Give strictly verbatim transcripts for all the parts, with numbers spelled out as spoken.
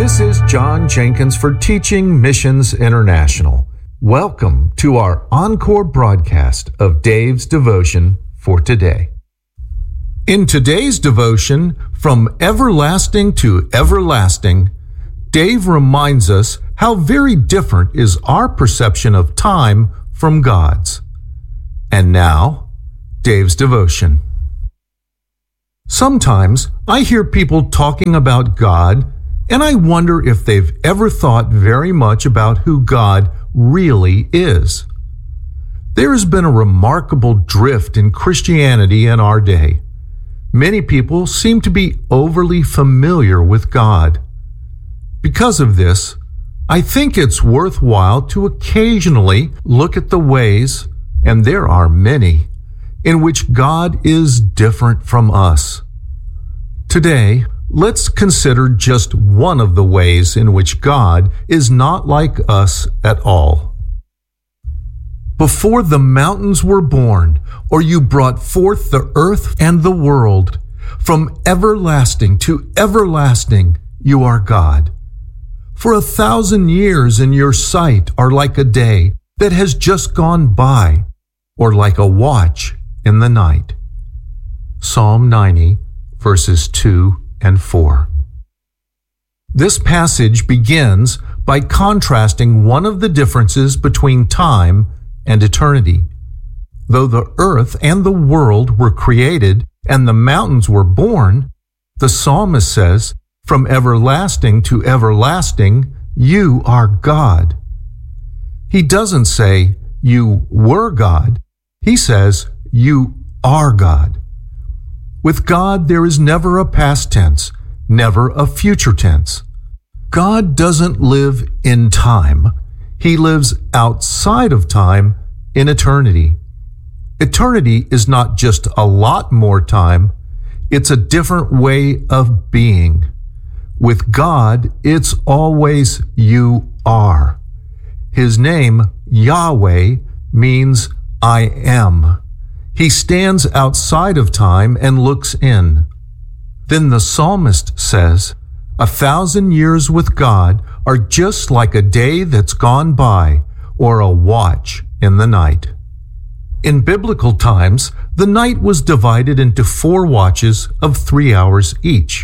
This is John Jenkins for Teaching Missions International. Welcome to our encore broadcast of Dave's Devotion for today. In today's devotion, From Everlasting to Everlasting, Dave reminds us how very different is our perception of time from God's. And now, Dave's Devotion. Sometimes I hear people talking about God, and I wonder if they've ever thought very much about who God really is. There has been a remarkable drift in Christianity in our day. Many people seem to be overly familiar with God. Because of this, I think it's worthwhile to occasionally look at the ways, and there are many, in which God is different from us. Today, let's consider just one of the ways in which God is not like us at all. Before the mountains were born, or you brought forth the earth and the world, from everlasting to everlasting you are God. For a thousand years in your sight are like a day that has just gone by, or like a watch in the night. Psalm ninety, verses two and four. This passage begins by contrasting one of the differences between time and eternity. Though the earth and the world were created and the mountains were born, the psalmist says, "From everlasting to everlasting, you are God." He doesn't say, "You were God." He says, "You are God." With God, there is never a past tense, never a future tense. God doesn't live in time. He lives outside of time in eternity. Eternity is not just a lot more time, it's a different way of being. With God, it's always you are. His name, Yahweh, means I am. He stands outside of time and looks in. Then the psalmist says, "A thousand years with God are just like a day that's gone by, or a watch in the night." In biblical times, the night was divided into four watches of three hours each.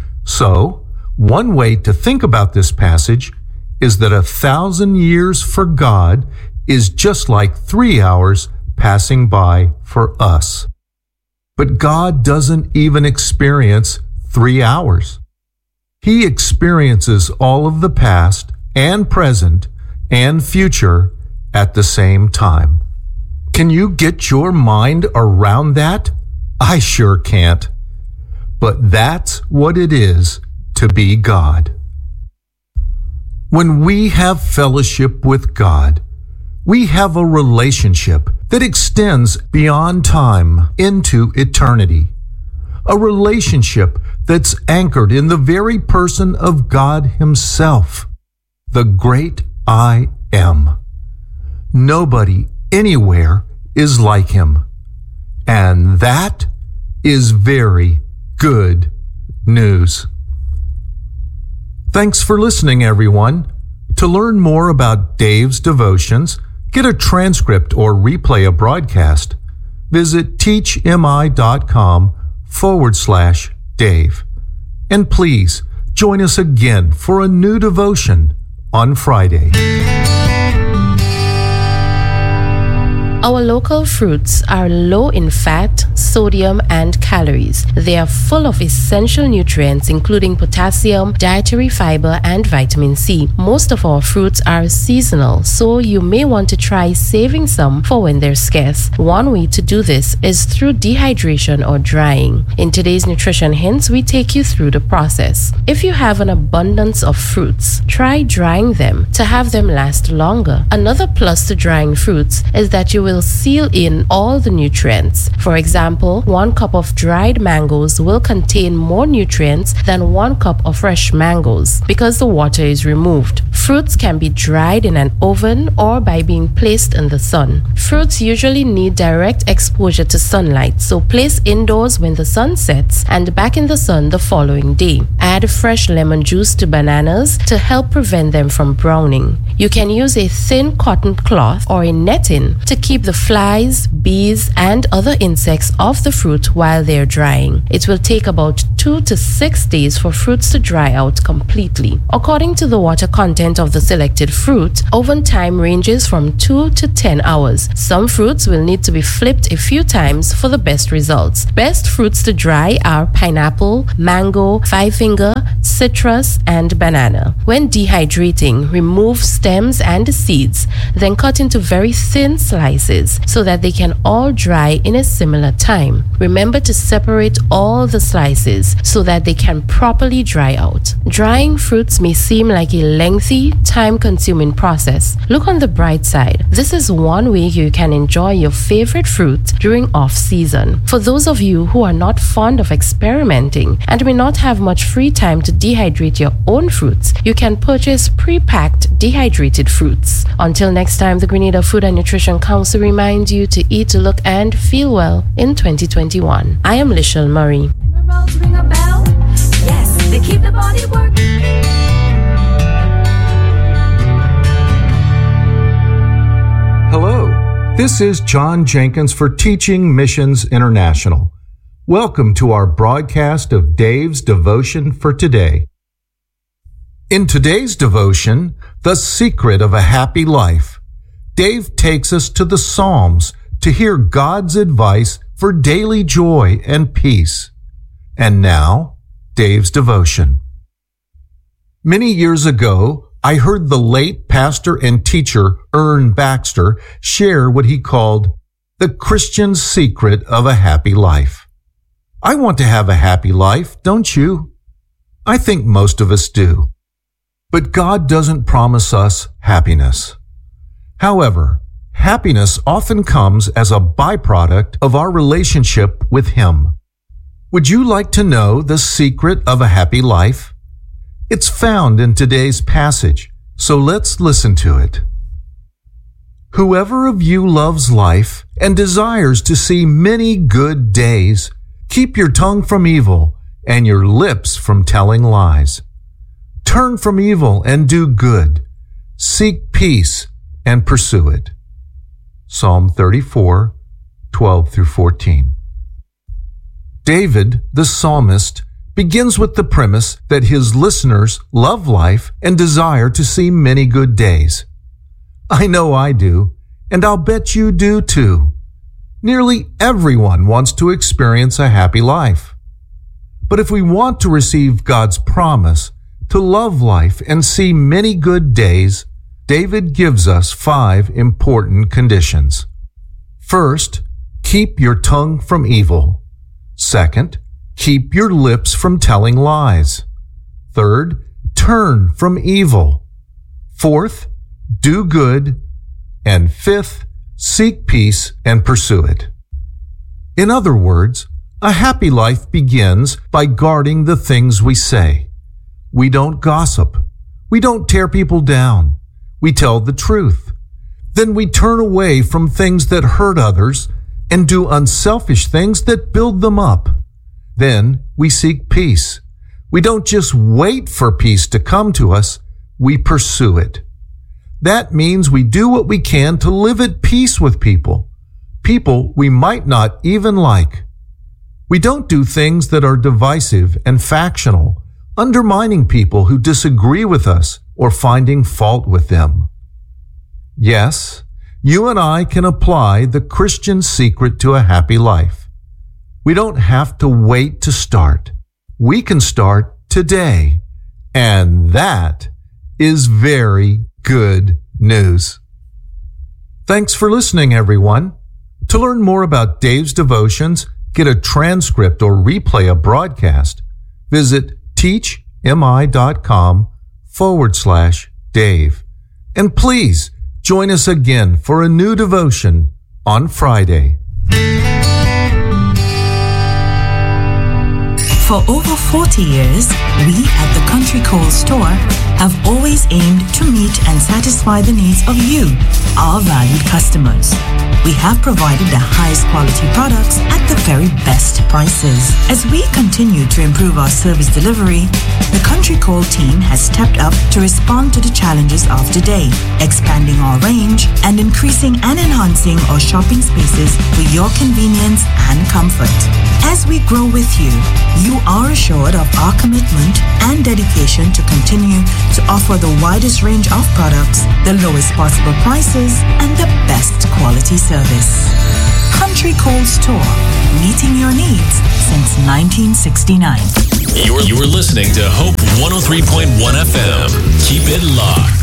So, one way to think about this passage is that a thousand years for God is just like three hours passing by for us. But God doesn't even experience three hours. He experiences all of the past and present and future at the same time. Can you get your mind around that? I sure can't. But that's what it is to be God. When we have fellowship with God, we have a relationship that extends beyond time into eternity. A relationship that's anchored in the very person of God Himself, the great I Am. Nobody anywhere is like Him. And that is very good news. Thanks for listening, everyone. To learn more about Dave's devotions, get a transcript or replay a broadcast, visit teachmi.com forward slash Dave. And please join us again for a new devotion on Friday. Our local fruits are low in fat, sodium, and calories. They are full of essential nutrients including potassium, dietary fiber, and vitamin C. Most of our fruits are seasonal, so you may want to try saving some for when they're scarce. One way to do this is through dehydration or drying. In today's Nutrition Hints, we take you through the process. If you have an abundance of fruits, try drying them to have them last longer. Another plus to drying fruits is that you will will seal in all the nutrients. For example, one cup of dried mangoes will contain more nutrients than one cup of fresh mangoes because the water is removed. Fruits can be dried in an oven or by being placed in the sun. Fruits usually need direct exposure to sunlight, so place indoors when the sun sets and back in the sun the following day. Add fresh lemon juice to bananas to help prevent them from browning. You can use a thin cotton cloth or a netting to keep the flies, bees, and other insects off the fruit while they're drying. It will take about two to six days for fruits to dry out completely. According to the water content of the selected fruit, oven time ranges from two to ten hours. Some fruits will need to be flipped a few times for the best results. Best fruits to dry are pineapple, mango, five-finger, citrus, and banana. When dehydrating, remove stems and seeds, then cut into very thin slices so that they can all dry in a similar time. Remember to separate all the slices so that they can properly dry out. Drying fruits may seem like a lengthy, time-consuming process. Look on the bright side. This is one way you can enjoy your favorite fruit during off-season. For those of you who are not fond of experimenting and may not have much free time to dehydrate your own fruits, you can purchase pre-packed dehydrated fruits. Until next time, the Grenada Food and Nutrition Council reminds you to eat, look, and feel well in twenty twenty-one. I am Lishelle Murray. Ring a bell? Yes, they keep the body working. Hello, this is John Jenkins for Teaching Missions International. Welcome to our broadcast of Dave's Devotion for today. In today's devotion, The Secret of a Happy Life, Dave takes us to the Psalms to hear God's advice for daily joy and peace. And now, Dave's devotion. Many years ago, I heard the late pastor and teacher Ern Baxter share what he called the Christian secret of a happy life. I want to have a happy life, don't you? I think most of us do. But God doesn't promise us happiness. However, happiness often comes as a byproduct of our relationship with Him. Would you like to know the secret of a happy life? It's found in today's passage, so let's listen to it. Whoever of you loves life and desires to see many good days, keep your tongue from evil and your lips from telling lies. Turn from evil and do good. Seek peace and pursue it. Psalm thirty-four, twelve through fourteen. David, the psalmist, begins with the premise that his listeners love life and desire to see many good days. I know I do, and I'll bet you do too. Nearly everyone wants to experience a happy life. But if we want to receive God's promise to love life and see many good days, David gives us five important conditions. First, keep your tongue from evil. Second, keep your lips from telling lies. Third, turn from evil. Fourth, do good. And fifth, seek peace and pursue it. In other words, a happy life begins by guarding the things we say. We don't gossip. We don't tear people down. We tell the truth. Then we turn away from things that hurt others and do unselfish things that build them up. Then we seek peace. We don't just wait for peace to come to us, we pursue it. That means we do what we can to live at peace with people, people we might not even like. We don't do things that are divisive and factional, undermining people who disagree with us or finding fault with them. Yes, you and I can apply the Christian secret to a happy life. We don't have to wait to start. We can start today. And that is very good news. Thanks for listening, everyone. To learn more about Dave's devotions, get a transcript or replay a broadcast, visit teachmi.com forward slash Dave. And please join us again for a new devotion on Friday. For over forty years, we at the Country Coal Store have always aimed to meet and satisfy the needs of you, our valued customers. We have provided the highest quality products at the very best prices. As we continue to improve our service delivery, the Country Coal team has stepped up to respond to the challenges of today, expanding our range and increasing and enhancing our shopping spaces for your convenience and comfort. As we grow with you, you are assured of our commitment and dedication to continue to offer the widest range of products, the lowest possible prices, and the best quality service. Country Coal Store, meeting your needs since nineteen sixty-nine. You're, you're listening to Hope one oh three point one F M. Keep it locked.